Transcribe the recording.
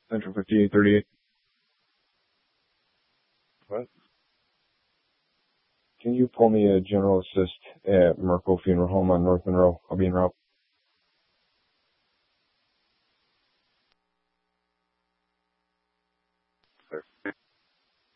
Central 5838. What? Can you pull me a general assist at Merkel Funeral Home on North Monroe? I'll be en route.